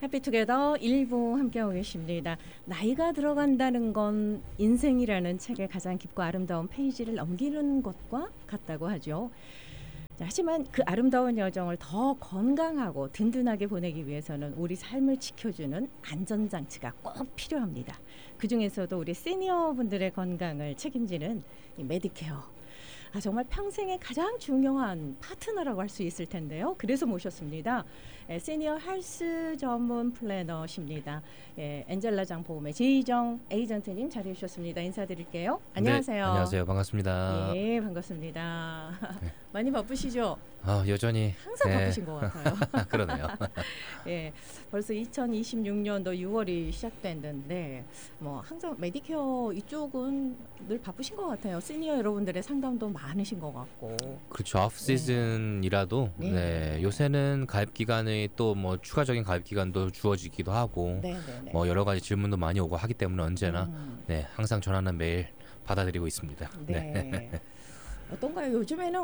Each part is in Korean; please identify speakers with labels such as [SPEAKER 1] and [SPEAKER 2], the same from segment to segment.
[SPEAKER 1] 해피투게더 1부 함께하고 계십니다. 나이가 들어간다는 건 인생이라는 책의 가장 깊고 아름다운 페이지를 넘기는 것과 같다고 하죠. 자, 하지만 그 아름다운 여정을 더 건강하고 든든하게 보내기 위해서는 우리 삶을 지켜주는 안전장치가 꼭 필요합니다. 그중에서도 우리 시니어분들의 건강을 책임지는 이 메디케어. 정말 평생의 가장 중요한 파트너라고 할 수 있을 텐데요. 그래서 모셨습니다. 시니어 헬스 전문 플래너십니다. 엔젤라장 보험의 제이정 에이전트님 자리해 주셨습니다. 인사드릴게요. 안녕하세요.
[SPEAKER 2] 네, 안녕하세요. 반갑습니다.
[SPEAKER 1] 네, 반갑습니다.
[SPEAKER 2] 네.
[SPEAKER 1] 많이 바쁘시죠?
[SPEAKER 2] 여전히
[SPEAKER 1] 항상 바쁘신 것 같아요.
[SPEAKER 2] 그러네요.
[SPEAKER 1] 예, 벌써 2026년도 6월이 시작됐는데 항상 메디케어 이쪽은 늘 바쁘신 것 같아요. 시니어 여러분들의 상담도 많으신 것 같고.
[SPEAKER 2] 그렇죠. 오프 시즌이라도 요새는 가입 기간이 또 추가적인 가입 기간도 주어지기도 하고 여러 가지 질문도 많이 오고 하기 때문에 언제나 항상 전화는 매일 받아들이고 있습니다.
[SPEAKER 1] 네. 어떤가요? 요즘에는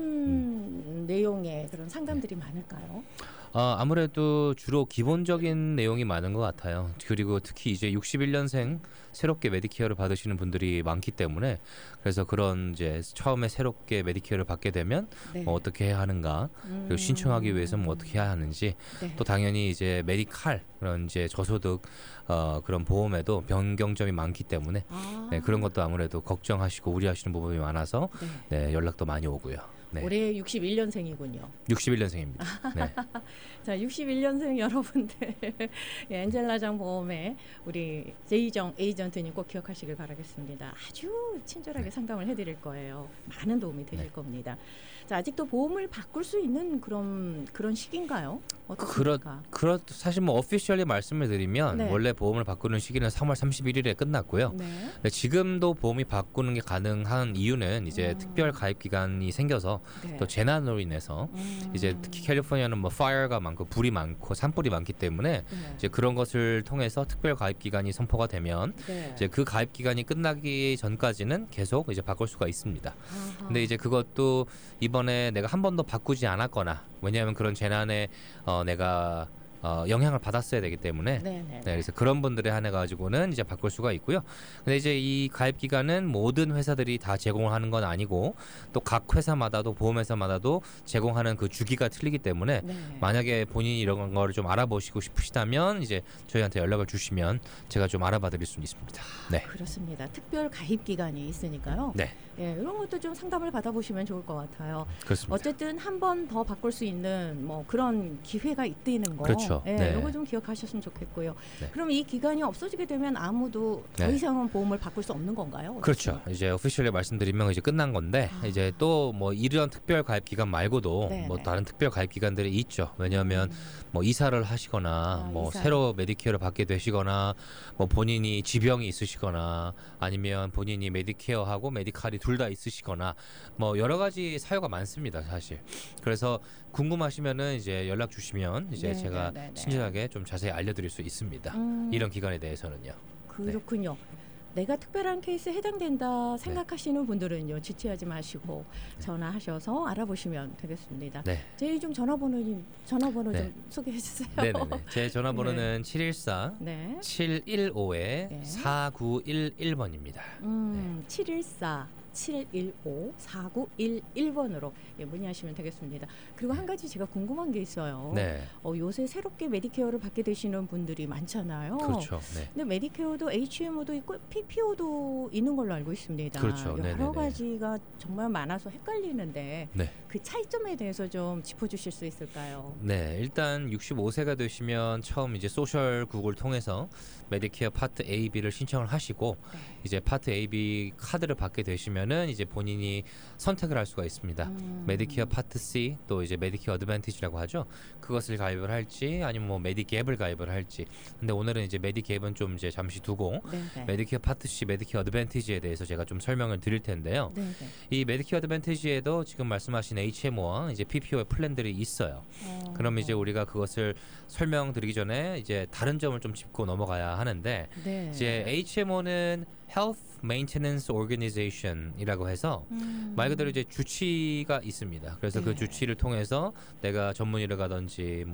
[SPEAKER 1] 어떤 내용의 그런 상담들이 많을까요?
[SPEAKER 2] 아무래도 주로 기본적인 내용이 많은 것 같아요. 그리고 특히 이제 61년생 새롭게 메디케어를 받으시는 분들이 많기 때문에 그래서 그런 이제 처음에 새롭게 메디케어를 받게 되면 어떻게 해야 하는가, 그리고 신청하기 위해서는 어떻게 해야 하는지, 또 당연히 이제 메디칼 그런 이제 저소득 그런 보험에도 변경점이 많기 때문에 그런 것도 아무래도 걱정하시고 우려하시는 부분이 많아서 연락도 많이 오고요.
[SPEAKER 1] 올해 61년생이군요.
[SPEAKER 2] 61년생입니다. 네.
[SPEAKER 1] 자, 61년생 여러분들 엔젤라장 보험의 우리 제이정 에이전트님 꼭 기억하시길 바라겠습니다. 아주 친절하게 상담을 해드릴 거예요. 많은 도움이 되실 겁니다. 자, 아직도 보험을 바꿀 수 있는 그런 시기인가요? 어떻습니까?
[SPEAKER 2] 사실 오피셜리 말씀을 드리면 원래 보험을 바꾸는 시기는 3월 31일에 끝났고요. 근데 지금도 보험이 바꾸는 게 가능한 이유는 이제 특별 가입 기간이 생겨서 또 재난으로 인해서 이제 특히 캘리포니아는 파이어가 많고 불이 많고 산불이 많기 때문에 이제 그런 것을 통해서 특별 가입 기간이 선포가 되면 이제 그 가입 기간이 끝나기 전까지는 계속 이제 바꿀 수가 있습니다. 근데 이제 그것도 이번에 내가 한 번도 바꾸지 않았거나, 왜냐하면 그런 재난에 내가 영향을 받았어야 되기 때문에 그래서 그런 분들에 한해 가지고는 이제 바꿀 수가 있고요. 근데 이제 이 가입 기간은 모든 회사들이 다 제공을 하는 건 아니고 또 각 회사마다도 보험회사마다도 제공하는 그 주기가 틀리기 때문에 만약에 본인이 이런 거를 좀 알아보시고 싶으시다면 이제 저희한테 연락을 주시면 제가 좀 알아봐 드릴 수 있습니다. 네.
[SPEAKER 1] 그렇습니다. 특별 가입 기간이 있으니까요. 이런 것도 좀 상담을 받아보시면 좋을 것 같아요.
[SPEAKER 2] 그렇습니다.
[SPEAKER 1] 어쨌든 한 번 더 바꿀 수 있는 그런 기회가 있다는 거.
[SPEAKER 2] 그렇죠.
[SPEAKER 1] 이거 좀 기억하셨으면 좋겠고요. 그럼 이 기간이 없어지게 되면 아무도 더 이상은 보험을 바꿀 수 없는 건가요?
[SPEAKER 2] 그렇죠. 이제 오피셜리 말씀드리면 이제 끝난 건데 이제 또 이런 특별 가입 기간 말고도 다른 특별 가입 기간들이 있죠. 왜냐하면 이사를 하시거나 새로 메디케어를 받게 되시거나 본인이 지병이 있으시거나 아니면 본인이 메디케어하고 메디칼이 둘 다 있으시거나 여러 가지 사유가 많습니다, 사실. 그래서 궁금하시면은 이제 연락 주시면 이제 제가 친절하게 좀 자세히 알려드릴 수 있습니다. 이런 기간에 대해서는요.
[SPEAKER 1] 그렇군요. 내가 특별한 케이스에 해당된다 생각하시는 분들은요, 지체하지 마시고 전화하셔서 알아보시면 되겠습니다. 제이정 전화번호 좀 소개해 주세요.
[SPEAKER 2] 제 전화번호는 714-715-4911번입니다. 714-715-4911번으로 문의하시면 되겠습니다. 그리고 한 가지 제가 궁금한 게 있어요. 요새 새롭게 메디케어를 받게 되시는 분들이 많잖아요. 그렇죠.
[SPEAKER 1] 근데 메디케어도 HMO도 있고 PPO도 있는 걸로 알고 있습니다.
[SPEAKER 2] 그렇죠.
[SPEAKER 1] 여러 가지가 정말 많아서 헷갈리는데 그 차이점에 대해서 좀 짚어주실 수 있을까요?
[SPEAKER 2] 일단 65세가 되시면 처음 이제 소셜국을 통해서 메디케어 파트 A, B를 신청을 하시고 이제 파트 A, B 카드를 받게 되시면은 이제 본인이 선택을 할 수가 있습니다. 메디케어 파트 C, 또 이제 메디케어 어드밴티지라고 하죠. 그것을 가입을 할지 아니면 메디갭을 가입을 할지. 근데 오늘은 이제 메디갭은 좀 이제 잠시 두고 메디케어 파트 C, 메디케어 어드밴티지에 대해서 제가 좀 설명을 드릴 텐데요. 이 메디케어 어드밴티지에도 지금 말씀하신 HMO와 이제 PPO의 플랜들이 있어요. 그럼 이제 우리가 그것을 설명드리기 전에 이제 다른 점을 좀 짚고 넘어가야 하는데 이제 HMO는 Health Maintenance Organization이라고 해서 말 그대로 이제 주치가 있습니다. 그래서 그 주치를 통해서 내가 전문의를 가든지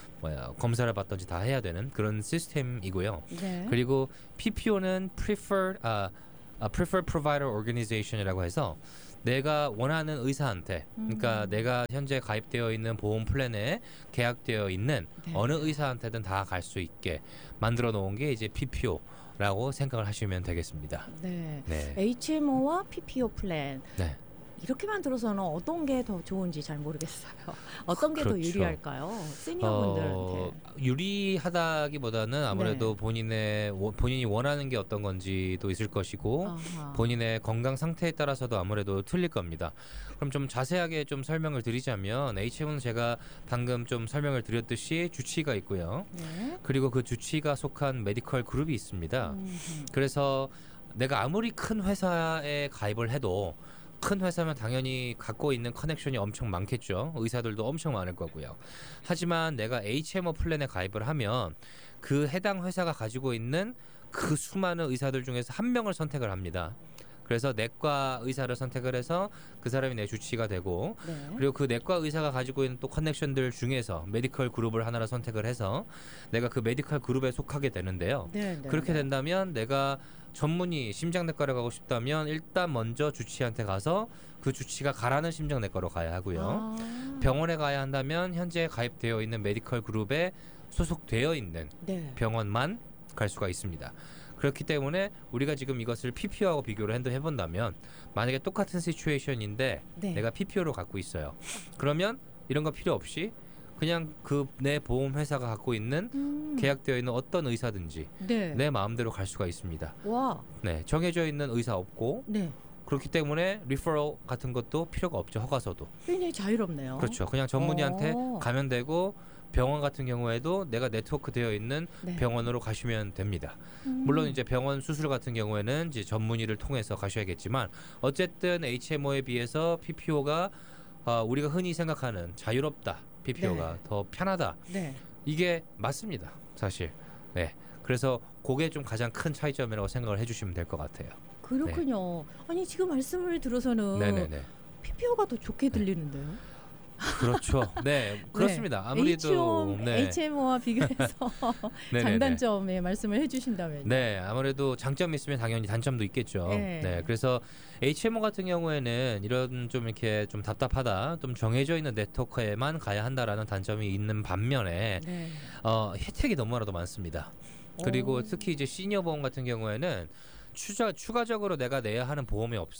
[SPEAKER 2] 검사를 받든지 다 해야 되는 그런 시스템이고요. 그리고 PPO는 Preferred Provider Organization이라고 해서 내가 원하는 의사한테, 그러니까 내가 현재 가입되어 있는 보험 플랜에 계약되어 있는 어느 의사한테든 다 갈 수 있게 만들어 놓은 게 이제 PPO라고 생각을 하시면 되겠습니다.
[SPEAKER 1] 네. HMO와 PPO 플랜. 이렇게만 들어서는 어떤 게 더 좋은지 잘 모르겠어요. 어떤 게 더 유리할까요? 시니어분들한테.
[SPEAKER 2] 유리하다기보다는 아무래도 본인이 원하는 게 어떤 건지도 있을 것이고 본인의 건강 상태에 따라서도 아무래도 틀릴 겁니다. 그럼 좀 자세하게 좀 설명을 드리자면 HMO는 제가 방금 좀 설명을 드렸듯이 주치의가 있고요. 그리고 그 주치의가 속한 메디컬 그룹이 있습니다. 그래서 내가 아무리 큰 회사에 가입을 해도 큰 회사면 당연히 갖고 있는 커넥션이 엄청 많겠죠. 의사들도 엄청 많을 거고요. 하지만 내가 HMO 플랜에 가입을 하면 그 해당 회사가 가지고 있는 그 수많은 의사들 중에서 한 명을 선택을 합니다. 그래서 내과 의사를 선택을 해서 그 사람이 내 주치의가 되고 그리고 그 내과 의사가 가지고 있는 또 커넥션들 중에서 메디컬 그룹을 하나를 선택을 해서 내가 그 메디컬 그룹에 속하게 되는데요. 그렇게 된다면 내가 전문의 심장내과를 가고 싶다면 일단 먼저 주치의한테 가서 그 주치의가 가라는 심장내과로 가야 하고요. 병원에 가야 한다면 현재 가입되어 있는 메디컬 그룹에 소속되어 있는 병원만 갈 수가 있습니다. 그렇기 때문에 우리가 지금 이것을 PPO하고 비교를 해본다면 만약에 똑같은 시츄에이션인데 내가 PPO로 갖고 있어요. 그러면 이런 거 필요 없이 그냥 그 내 보험 회사가 갖고 있는 계약되어 있는 어떤 의사든지 내 마음대로 갈 수가 있습니다. 정해져 있는 의사 없고 그렇기 때문에 리퍼럴 같은 것도 필요가 없죠. 허가서도.
[SPEAKER 1] 굉장히 자유롭네요.
[SPEAKER 2] 그렇죠. 그냥 전문의한테 가면 되고 병원 같은 경우에도 내가 네트워크 되어 있는 병원으로 가시면 됩니다. 물론 이제 병원 수술 같은 경우에는 이제 전문의를 통해서 가셔야겠지만 어쨌든 HMO에 비해서 PPO가 우리가 흔히 생각하는 자유롭다. PPO가 더 편하다. 이게 맞습니다. 사실. 그래서 그게 좀 가장 큰 차이점이라고 생각을 해주시면 될 것 같아요.
[SPEAKER 1] 그렇군요. 아니 지금 말씀을 들어서는 PPO가 더 좋게 들리는데요.
[SPEAKER 2] 그렇죠. 그렇습니다. 아무래도
[SPEAKER 1] HMO와 비교해서 장단점의 말씀을 해주신다면.
[SPEAKER 2] 아무래도 장점이 있으면 당연히 단점도 있겠죠. 그래서 HMO 같은 경우에는 이런 좀 이렇게 좀 답답하다, 좀 정해져 있는 네트워크에만 가야 한다라는 단점이 있는 반면에 혜택이 너무나도 많습니다. 그리고 특히 이제 시니어 보험 같은 경우에는 추가적으로 내가 내야 하는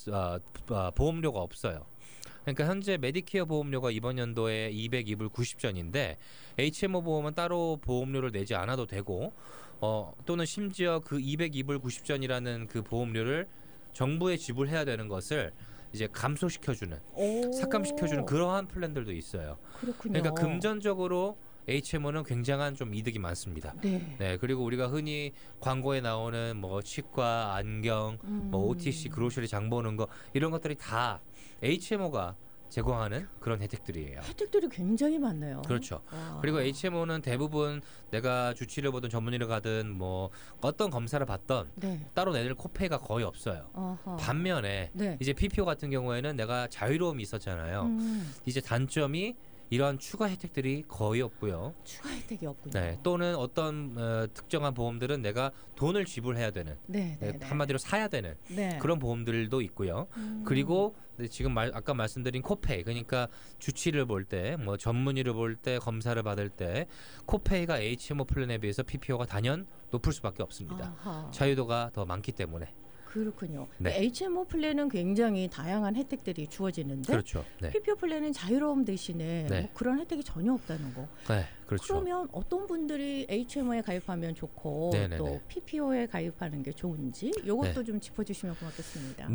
[SPEAKER 2] 보험료가 없어요. 그러니까 현재 메디케어 보험료가 이번 연도에 202불 90전인데 HMO 보험은 따로 보험료를 내지 않아도 되고 또는 심지어 그 202불 90전이라는 그 보험료를 정부에 지불해야 되는 것을 이제 감소시켜주는 삭감시켜주는 그러한 플랜들도 있어요.
[SPEAKER 1] 그렇군요.
[SPEAKER 2] 그러니까 금전적으로 HMO는 굉장한 좀 이득이 많습니다. 그리고 우리가 흔히 광고에 나오는 뭐 치과, 안경, 뭐 OTC, 그로셔리 장 보는 거 이런 것들이 다 HMO가 제공하는 그런 혜택들이에요.
[SPEAKER 1] 혜택들이 굉장히 많네요.
[SPEAKER 2] 그렇죠. 그리고 HMO는 대부분 내가 주치의를 보든 전문의를 가든 뭐 어떤 검사를 받던 따로 내는 코페이가 거의 없어요. 반면에 이제 PPO 같은 경우에는 내가 자유로움이 있었잖아요. 이제 단점이 이러한 추가 혜택들이 거의 없고요.
[SPEAKER 1] 추가 혜택이 없군요.
[SPEAKER 2] 또는 어떤 특정한 보험들은 내가 돈을 지불해야 되는, 한마디로 사야 되는 그런 보험들도 있고요. 그리고 지금 아까 말씀드린 코페이, 그러니까 주치의를 볼 때, 뭐 전문의를 볼 때, 검사를 받을 때 코페이가 HMO 플랜에 비해서 PPO가 단연 높을 수밖에 없습니다. 자유도가 더 많기 때문에.
[SPEAKER 1] 그렇군요. HMO 플랜은 굉장히 다양한 혜택들이 주어지는데 PPO 플랜은 자유로움 대신에 뭐 그런 혜택이 전혀 없다는 거.
[SPEAKER 2] 그렇죠.
[SPEAKER 1] 그러면 어떤 분들이 HMO에 가입하면 좋고 또 PPO에 가입하는 게 좋은지 이것도 좀 짚어주시면 고맙겠습니다.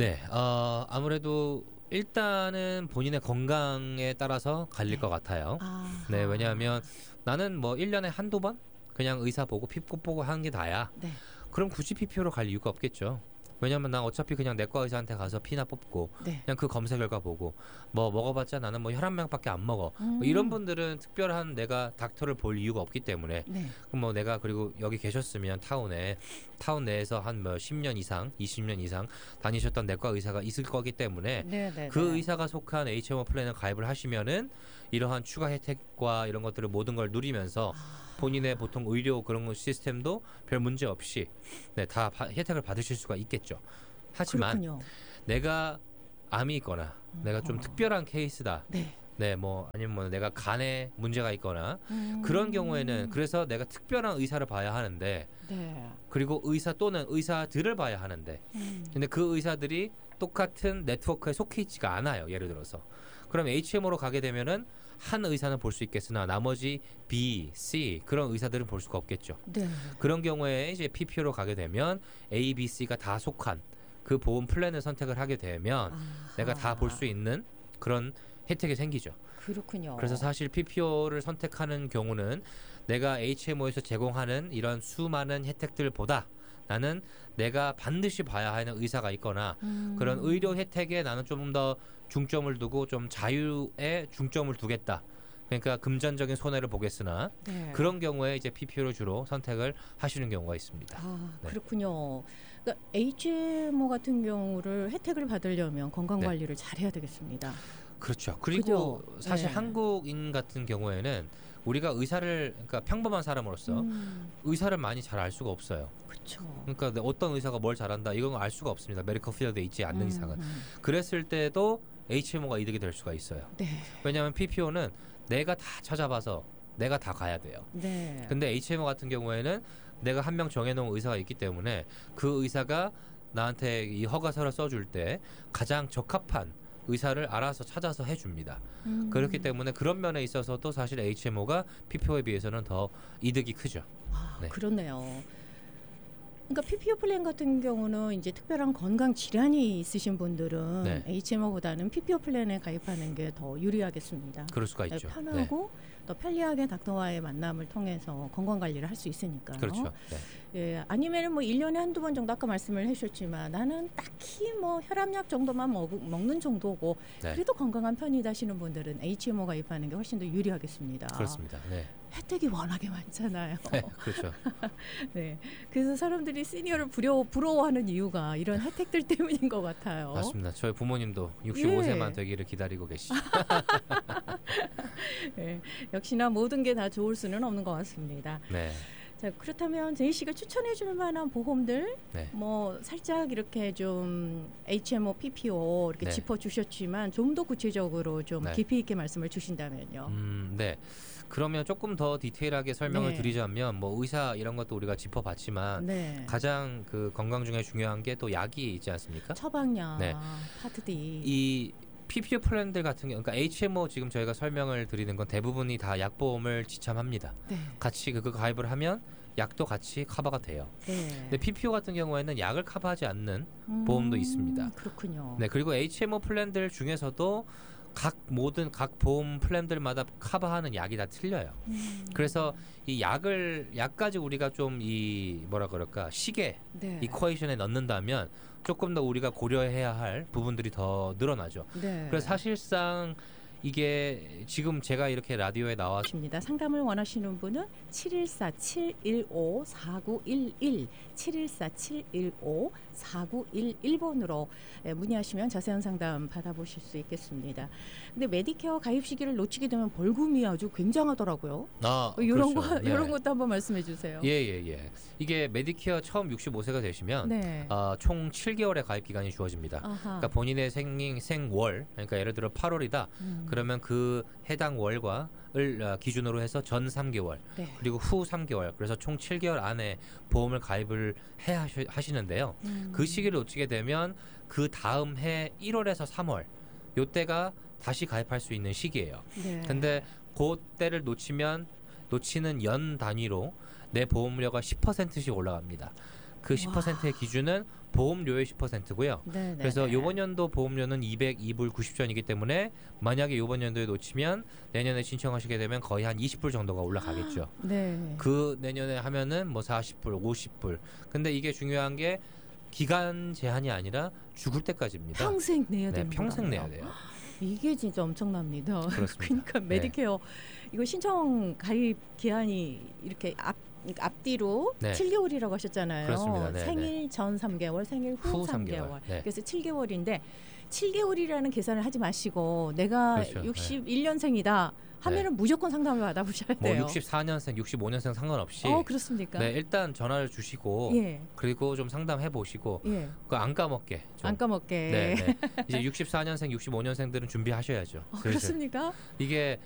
[SPEAKER 2] 아무래도 일단은 본인의 건강에 따라서 갈릴 것 같아요. 왜냐하면 나는 뭐 1년에 한두 번 그냥 의사 보고 피 보고 하는 게 다야. 그럼 굳이 PPO로 갈 이유가 없겠죠. 왜냐면 난 어차피 그냥 내과 의사한테 가서 피나 뽑고
[SPEAKER 1] 네.
[SPEAKER 2] 그냥 그 검사 결과 보고 뭐 먹어봤자 나는 뭐 혈압약밖에 안 먹어. 뭐 이런 분들은 특별한 내가 닥터를 볼 이유가 없기 때문에
[SPEAKER 1] 네.
[SPEAKER 2] 그럼 뭐 내가 그리고 여기 계셨으면 타운 내에서 한 뭐 10년 이상, 20년 이상 다니셨던 내과 의사가 있을 거기 때문에
[SPEAKER 1] 네.
[SPEAKER 2] 그 의사가 속한 HMO 플랜을 가입을 하시면은 이러한 추가 혜택과 이런 것들을 모든 걸 누리면서 본인의 보통 의료 그런 시스템도 별 문제 없이 네, 다 혜택을 받으실 수가 있겠죠. 하지만
[SPEAKER 1] 그렇군요.
[SPEAKER 2] 내가 암이 있거나 내가 좀 특별한 케이스다.
[SPEAKER 1] 네.
[SPEAKER 2] 네, 뭐 아니면 뭐 내가 간에 문제가 있거나 그런 경우에는 그래서 내가 특별한 의사를 봐야 하는데
[SPEAKER 1] 네.
[SPEAKER 2] 그리고 의사 또는 의사들을 봐야 하는데 근데 그 의사들이 똑같은 네트워크에 속해 있지가 않아요. 예를 들어서 그럼 HMO로 가게 되면은 한 의사는 볼 수 있겠으나 나머지 B, C 그런 의사들은 볼 수가 없겠죠.
[SPEAKER 1] 네.
[SPEAKER 2] 그런 경우에 이제 PPO로 가게 되면 A, B, C가 다 속한 그 보험 플랜을 선택을 하게 되면 내가 다 볼 수 있는 그런 혜택이 생기죠.
[SPEAKER 1] 그렇군요.
[SPEAKER 2] 그래서 사실 PPO를 선택하는 경우는 내가 HMO에서 제공하는 이런 수많은 혜택들보다 나는 내가 반드시 봐야 하는 의사가 있거나 그런 의료 혜택에 나는 좀 더 중점을 두고 좀 자유에 중점을 두겠다. 그러니까 금전적인 손해를 보겠으나
[SPEAKER 1] 네.
[SPEAKER 2] 그런 경우에 이제 PPO를 주로 선택을 하시는 경우가 있습니다.
[SPEAKER 1] 네. 그렇군요. 그러니까 HMO 같은 경우를 혜택을 받으려면 건강 관리를 잘해야 되겠습니다.
[SPEAKER 2] 그렇죠. 그리고
[SPEAKER 1] 그죠?
[SPEAKER 2] 사실 한국인 같은 경우에는 우리가 그러니까 평범한 사람으로서 의사를 많이 잘 알 수가 없어요.
[SPEAKER 1] 그렇죠.
[SPEAKER 2] 그러니까 어떤 의사가 뭘 잘한다 이건 알 수가 없습니다. 메디컬 필드에 있지 않는 이상은. 그랬을 때도 HMO가 이득이 될 수가 있어요.
[SPEAKER 1] 네.
[SPEAKER 2] 왜냐하면 PPO는 내가 다 찾아봐서 내가 다 가야 돼요.
[SPEAKER 1] 네.
[SPEAKER 2] 근데 HMO 같은 경우에는 내가 한 명 정해놓은 의사가 있기 때문에 그 의사가 나한테 이 허가서를 써줄 때 가장 적합한 의사를 알아서 찾아서 해줍니다. 그렇기 때문에 그런 면에 있어서도 사실 HMO가 PPO에 비해서는 더 이득이 크죠.
[SPEAKER 1] 네. 그렇네요. 그러니까 PPO 플랜 같은 경우는 이제 특별한 건강 질환이 있으신 분들은 HMO보다는 PPO 플랜에 가입하는 게 더 유리하겠습니다.
[SPEAKER 2] 그럴 수가 있죠.
[SPEAKER 1] 편하고 더 편리하게 닥터와의 만남을 통해서 건강 관리를 할 수 있으니까요.
[SPEAKER 2] 그렇죠.
[SPEAKER 1] 예, 아니면은 뭐 1년에 한두 번 정도 아까 말씀을 해주셨지만 나는 딱히 뭐 혈압약 정도만 먹는 정도고 그래도 건강한 편이다 하시는 분들은 HMO 가입하는 게 훨씬 더 유리하겠습니다.
[SPEAKER 2] 그렇습니다. 네.
[SPEAKER 1] 혜택이 워낙에 많잖아요.
[SPEAKER 2] 네, 그렇죠.
[SPEAKER 1] 네, 그래서 사람들이 시니어를 부러워하는 이유가 이런 혜택들 때문인 것 같아요.
[SPEAKER 2] 맞습니다. 저희 부모님도 65세만 되기를 기다리고 계시죠.
[SPEAKER 1] 네, 역시나 모든 게 다 좋을 수는 없는 것 같습니다.
[SPEAKER 2] 네.
[SPEAKER 1] 자, 그렇다면 제이 씨가 추천해 줄 만한 보험들 뭐 살짝 이렇게 좀 HMO, PPO 이렇게 짚어 주셨지만 좀 더 구체적으로 좀 깊이 있게 말씀을 주신다면요.
[SPEAKER 2] 네. 그러면 조금 더 디테일하게 설명을 드리자면 뭐 의사 이런 것도 우리가 짚어봤지만 가장 그 건강 중에 중요한 게 또 약이 있지 않습니까?
[SPEAKER 1] 처방약, 파트 D.
[SPEAKER 2] 이 PPO 플랜들 같은 경우, 그러니까 HMO 지금 저희가 설명을 드리는 건 대부분이 다 약보험을 지참합니다. 같이 그거 가입을 하면 약도 같이 커버가 돼요. 근데 PPO 같은 경우에는 약을 커버하지 않는 보험도 있습니다.
[SPEAKER 1] 그렇군요.
[SPEAKER 2] 네, 그리고 HMO 플랜들 중에서도 각 보험 플랜들마다 커버하는 약이 다 틀려요. 그래서 이 약까지 우리가 좀 이 뭐라 그럴까 시계 이퀘이션에 넣는다면 조금 더 우리가 고려해야 할 부분들이 더 늘어나죠. 그래서 사실상 이게 지금 제가 이렇게 라디오에 나왔습니다.
[SPEAKER 1] 상담을 원하시는 분은 714-715-4911 714-715-4911번으로 문의하시면 자세한 상담 받아보실 수 있겠습니다. 근데 메디케어 가입 시기를 놓치게 되면 벌금이 아주 굉장하더라고요. 이런
[SPEAKER 2] 그렇죠.
[SPEAKER 1] 이런 것도 한번 말씀해 주세요.
[SPEAKER 2] 예. 이게 메디케어 처음 65세가 되시면 총 7개월의 가입 기간이 주어집니다. 그러니까 본인의 생월, 그러니까 예를 들어 8월이다. 그러면 그 해당 월과를 기준으로 해서 전 3개월 그리고 후 3개월 그래서 총 7개월 안에 보험을 가입을 해야 하시는데요. 그 시기를 놓치게 되면 그 다음 해 1월에서 3월 요때가 다시 가입할 수 있는 시기예요. 근데 그때를 놓치는 연 단위로 내 보험료가 10%씩 올라갑니다. 그 10%의 기준은 보험료의 10%고요. 그래서 이번 연도 보험료는 202불 90전이기 때문에 만약에 이번 연도에 놓치면 내년에 신청하시게 되면 거의 한 20불 정도가 올라가겠죠. 그 내년에 하면은 뭐 40불, 50불. 근데 이게 중요한 게 기간 제한이 아니라 죽을 때까지입니다.
[SPEAKER 1] 평생 내야 되는
[SPEAKER 2] 평생 내야 돼요.
[SPEAKER 1] 이게 진짜 엄청납니다.
[SPEAKER 2] 그렇습니다.
[SPEAKER 1] 그러니까 메디케어 이거 신청 가입 기한이 이렇게 앞뒤로 7개월이라고 하셨잖아요.
[SPEAKER 2] 그렇습니다.
[SPEAKER 1] 생일 전 3개월, 생일 후 3개월. 그래서 7개월인데 7개월이라는 계산을 하지 마시고 내가
[SPEAKER 2] 그렇죠.
[SPEAKER 1] 61년생이다 하면은 무조건 상담을 받아보셔야 돼요.
[SPEAKER 2] 64년생, 65년생 상관없이.
[SPEAKER 1] 그렇습니까?
[SPEAKER 2] 네, 일단 전화를 주시고 그리고 좀 상담해 보시고 그 안 까먹게.
[SPEAKER 1] 안 까먹게.
[SPEAKER 2] 네. 이제 64년생, 65년생들은 준비하셔야죠.
[SPEAKER 1] 그렇습니까?
[SPEAKER 2] 이게